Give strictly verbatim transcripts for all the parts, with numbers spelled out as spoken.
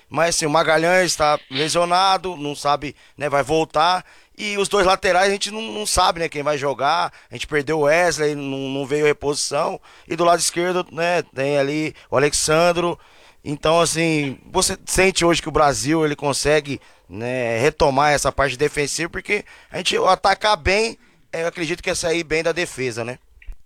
Mas assim, o Magalhães está lesionado, não sabe, né, vai voltar. E os dois laterais a gente não, não sabe, né, quem vai jogar. A gente perdeu o Wesley, não, não veio reposição. E do lado esquerdo, né, tem ali o Alexandro. Então, assim, você sente hoje que o Brasil ele consegue, né, retomar essa parte defensiva, porque a gente atacar bem, eh, eu acredito que é sair bem da defesa, né?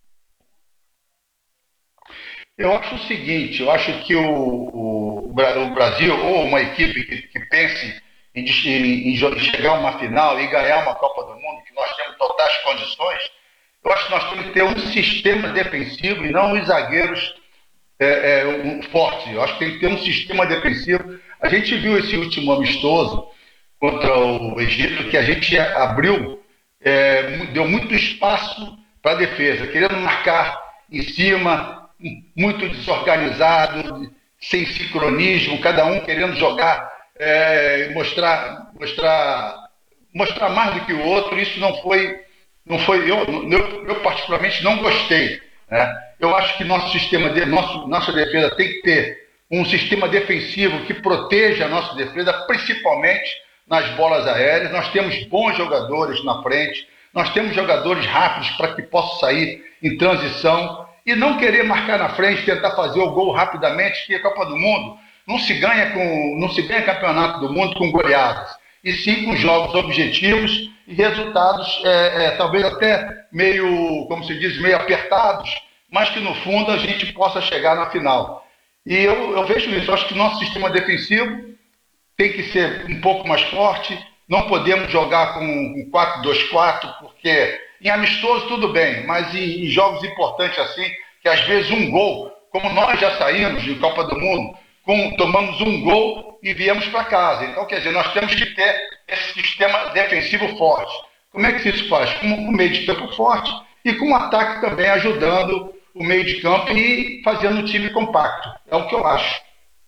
Eu acho o seguinte, eu acho que o, o, o Brasil, ou uma equipe que, que pense em, em, em chegar a uma final e ganhar uma Copa do Mundo, que nós temos totais condições, eu acho que nós temos que ter um sistema defensivo e não os zagueiros é, é, um, fortes. Eu acho que tem que ter um sistema defensivo. A gente viu esse último amistoso contra o Egito, que a gente abriu, é, deu muito espaço para a defesa, querendo marcar em cima, muito desorganizado, sem sincronismo, cada um querendo jogar, é, mostrar, mostrar, mostrar mais do que o outro. Isso não foi, não foi eu, eu, eu particularmente não gostei, né? Eu acho que nosso sistema, de, nosso, nossa defesa tem que ter um sistema defensivo que proteja a nossa defesa, principalmente nas bolas aéreas. Nós temos bons jogadores na frente, nós temos jogadores rápidos para que possam sair em transição e não querer marcar na frente, tentar fazer o gol rapidamente, que a Copa do Mundo não se ganha com, não se ganha campeonato do mundo com goleadas, e sim com jogos objetivos e resultados é, é, talvez até meio, como se diz, meio apertados, mas que no fundo a gente possa chegar na final. E eu, eu vejo isso, eu acho que o nosso sistema defensivo tem que ser um pouco mais forte, não podemos jogar com um quatro dois quatro, porque em amistoso tudo bem, mas em, em jogos importantes assim, que às vezes um gol, como nós já saímos de Copa do Mundo, com, tomamos um gol e viemos para casa. Então, quer dizer, nós temos que ter esse sistema defensivo forte. Como é que isso faz? Com um meio de campo forte e com um ataque também ajudando o meio de campo e fazendo o time compacto. É o que eu acho.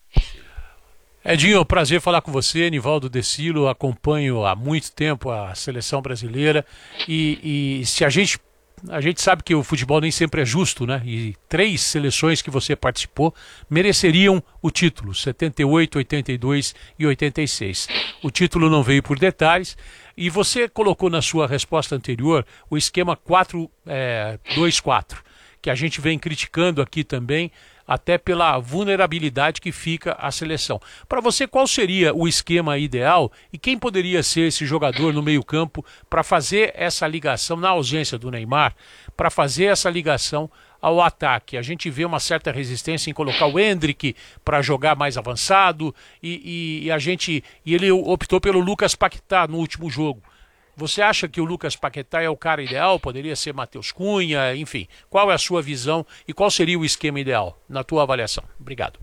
Edinho, é um prazer falar com você, Nivaldo Decilo, acompanho há muito tempo a seleção brasileira e, e se a gente, a gente sabe que o futebol nem sempre é justo, né? E três seleções que você participou mereceriam o título, setenta e oito, oitenta e dois e oitenta e seis. O título não veio por detalhes e você colocou na sua resposta anterior o esquema quatro dois quatro, que a gente vem criticando aqui também, até pela vulnerabilidade que fica a seleção. Para você, qual seria o esquema ideal e quem poderia ser esse jogador no meio-campo para fazer essa ligação, na ausência do Neymar, para fazer essa ligação ao ataque? A gente vê uma certa resistência em colocar o Endrick para jogar mais avançado e, e, e a gente e ele optou pelo Lucas Paquetá no último jogo. Você acha que o Lucas Paquetá é o cara ideal? Poderia ser Matheus Cunha, enfim. Qual é a sua visão e qual seria o esquema ideal, na tua avaliação? Obrigado.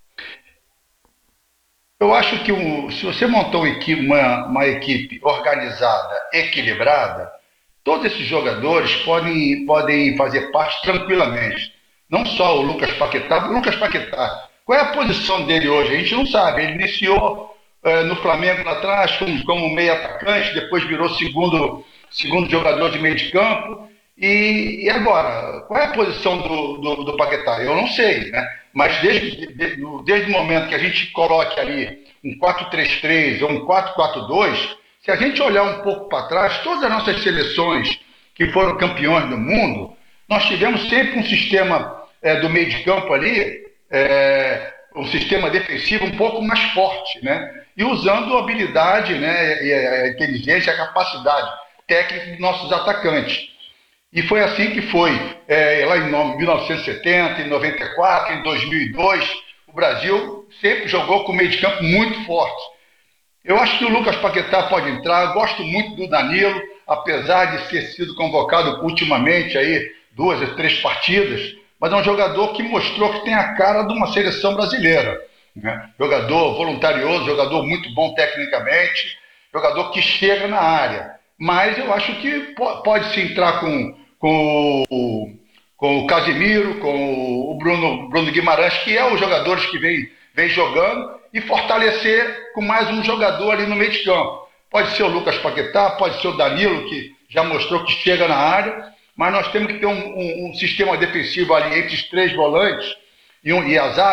Eu acho que um, se você montou uma, uma equipe organizada, equilibrada, todos esses jogadores podem, podem fazer parte tranquilamente. Não só o Lucas Paquetá. O Lucas Paquetá, qual é a posição dele hoje? A gente não sabe. Ele iniciou no Flamengo lá atrás, como, como meio atacante, depois virou segundo, segundo jogador de meio de campo. E, e agora, qual é a posição do, do, do Paquetá? Eu não sei, né? Mas desde, desde, desde o momento que a gente coloque ali um quatro três três ou um quatro quatro dois, se a gente olhar um pouco para trás, todas as nossas seleções que foram campeões do mundo, nós tivemos sempre um sistema é, do meio de campo ali, é, um sistema defensivo um pouco mais forte, né? E usando a habilidade, né, e a inteligência, a capacidade técnica dos nossos atacantes. E foi assim que foi, é, lá em mil novecentos e setenta, em noventa e quatro, em dois mil e dois, o Brasil sempre jogou com meio de campo muito forte. Eu acho que o Lucas Paquetá pode entrar, eu gosto muito do Danilo, apesar de ter sido convocado ultimamente, aí, duas ou três partidas, mas é um jogador que mostrou que tem a cara de uma seleção brasileira. Né? Jogador voluntarioso, jogador muito bom tecnicamente, jogador que chega na área. Mas eu acho que pode se entrar com, com, o, com o Casemiro, com o Bruno, Bruno Guimarães, que é os jogadores que vem, vem jogando, e fortalecer com mais um jogador ali no meio de campo. Pode ser o Lucas Paquetá, pode ser o Danilo, que já mostrou que chega na área, mas nós temos que ter um, um, um sistema defensivo ali entre os três volantes e, um, e a zaga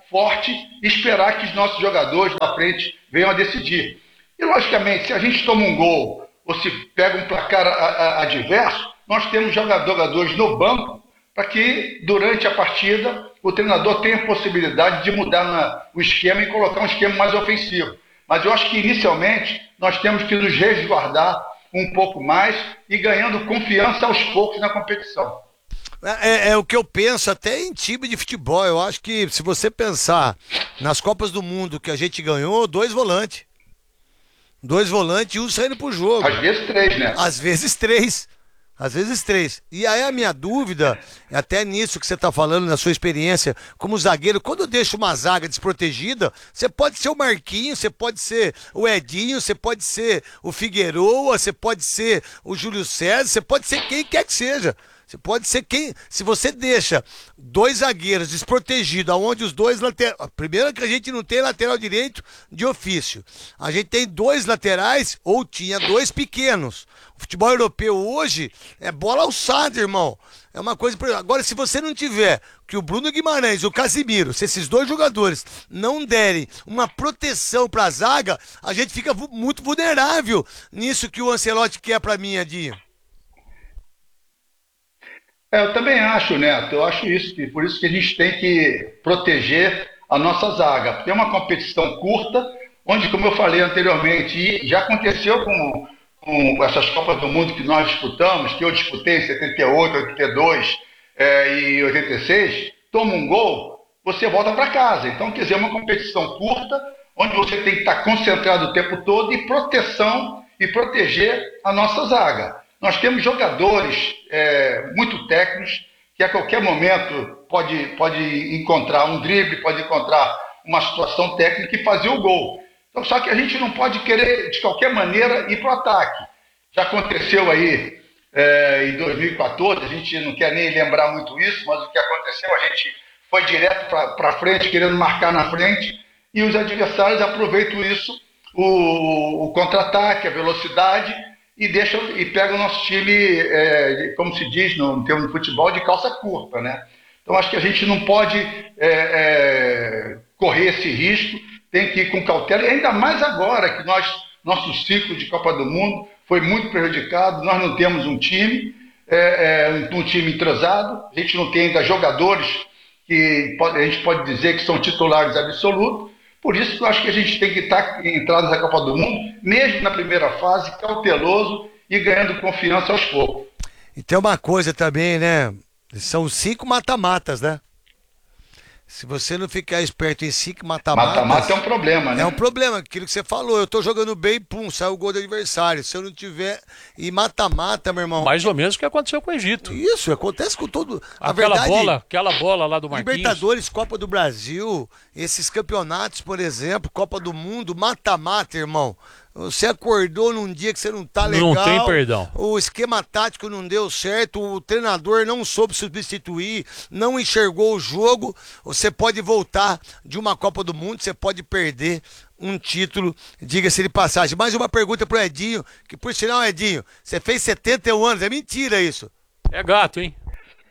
forte e esperar que os nossos jogadores da frente venham a decidir. E, logicamente, se a gente toma um gol ou se pega um placar a, a, adverso, nós temos jogadores no banco para que, durante a partida, o treinador tenha a possibilidade de mudar na, o esquema e colocar um esquema mais ofensivo. Mas eu acho que, inicialmente, nós temos que nos resguardar um pouco mais e ganhando confiança aos poucos na competição. É, é o que eu penso até em time de futebol. Eu acho que se você pensar nas Copas do Mundo que a gente ganhou, dois volantes. Dois volantes e um saindo pro jogo. Às vezes três, né? Às vezes três. Às vezes três. E aí a minha dúvida, é até nisso que você tá falando, na sua experiência como zagueiro, quando eu deixo uma zaga desprotegida, você pode ser o Marquinhos, você pode ser o Edinho, você pode ser o Figueroa, você pode ser o Júlio César, você pode ser quem quer que seja. Você pode ser quem. Se você deixa dois zagueiros desprotegidos, aonde os dois laterais. Primeiro que a gente não tem lateral direito de ofício. A gente tem dois laterais, ou tinha dois pequenos. O futebol europeu hoje é bola alçada, irmão. É uma coisa. Agora, se você não tiver que o Bruno Guimarães, o Casimiro, se esses dois jogadores não derem uma proteção pra zaga, a gente fica muito vulnerável nisso que o Ancelotti quer pra mim, Adinho. É, eu também acho, Neto, eu acho isso, que por isso que a gente tem que proteger a nossa zaga. Porque é uma competição curta, onde, como eu falei anteriormente, e já aconteceu com, com essas Copas do Mundo que nós disputamos, que eu disputei em setenta e oito, oitenta e dois é, e oitenta e seis, toma um gol, você volta para casa. Então, quer dizer, é uma competição curta, onde você tem que estar concentrado o tempo todo e proteção e proteger a nossa zaga. Nós temos jogadores é, muito técnicos que a qualquer momento pode, pode encontrar um drible, pode encontrar uma situação técnica e fazer o gol. Então, só que a gente não pode querer, de qualquer maneira, ir para o ataque. Já aconteceu aí é, em dois mil e quatorze, a gente não quer nem lembrar muito isso, mas o que aconteceu, a gente foi direto para frente, querendo marcar na frente, e os adversários aproveitam isso, o, o contra-ataque, a velocidade, e deixam e pegam o nosso time, é, como se diz no termo de futebol, de calça curta, né? Então acho que a gente não pode é, é, correr esse risco, tem que ir com cautela, e ainda mais agora que nós, nosso ciclo de Copa do Mundo foi muito prejudicado, nós não temos um time, é, é, um, um time entrosado, a gente não tem ainda jogadores que pode, a gente pode dizer que são titulares absolutos. Por isso, eu acho que a gente tem que estar entrando na Copa do Mundo, mesmo na primeira fase, cauteloso e ganhando confiança aos poucos. E tem uma coisa também, né? São cinco mata-matas, né? Se você não ficar esperto em cinco mata-matas... Mata-mata é um problema, né? É um problema, aquilo que você falou. Eu tô jogando bem, pum, sai o gol do adversário. Se eu não tiver... E mata-mata, meu irmão... Mais ou menos o que aconteceu com o Egito. Isso, acontece com todo... Aquela verdade, bola, aquela bola lá do Marquinhos. Libertadores, Copa do Brasil, esses campeonatos, por exemplo, Copa do Mundo, mata-mata, irmão. Você acordou num dia que você não tá legal. Não tem perdão. O esquema tático não deu certo, o treinador não soube substituir, não enxergou o jogo. Você pode voltar de uma Copa do Mundo, você pode perder um título, diga-se de passagem. Mais uma pergunta pro Edinho, que por sinal, Edinho, você fez setenta e um anos, é mentira isso. É gato, hein?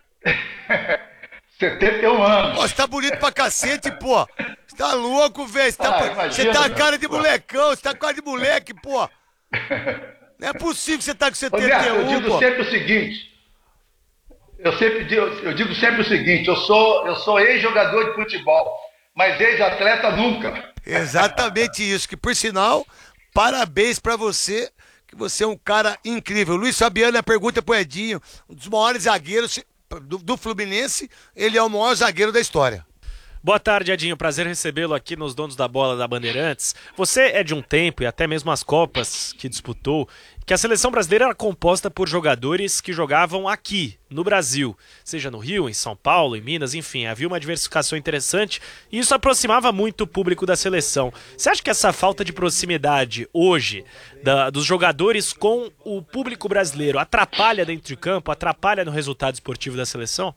setenta e um anos. Ó, você tá bonito pra cacete, pô. Você tá louco, velho. Você tá, Ah, imagina, você tá a cara de pô. molecão, você tá com cara de moleque, pô. Não é possível que você tá com Ô, setenta e Neto, eu um, digo pô. sempre o seguinte, eu, sempre digo, eu digo sempre o seguinte, eu sou, eu sou ex-jogador de futebol, mas ex-atleta nunca. Exatamente isso, que por sinal, parabéns pra você, que você é um cara incrível. Luiz Fabiano, a pergunta pro Edinho, um dos maiores zagueiros do, do Fluminense, ele é o maior zagueiro da história. Boa tarde, Edinho. Prazer recebê-lo aqui nos Donos da Bola da Bandeirantes. Você é de um tempo, e até mesmo as Copas que disputou, que a seleção brasileira era composta por jogadores que jogavam aqui, no Brasil. Seja no Rio, em São Paulo, em Minas, enfim. Havia uma diversificação interessante e isso aproximava muito o público da seleção. Você acha que essa falta de proximidade hoje da, dos jogadores com o público brasileiro atrapalha dentro de campo, atrapalha no resultado esportivo da seleção?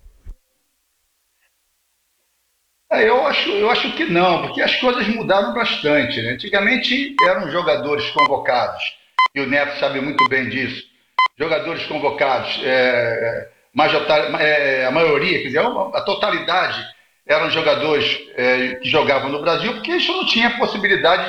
É, Eu acho, eu acho que não, porque as coisas mudaram bastante, né? Antigamente eram jogadores convocados, e o Neto sabe muito bem disso. Jogadores convocados, é, majoritar- é, a maioria, quer dizer, a totalidade eram jogadores é, que jogavam no Brasil, porque isso não tinha possibilidade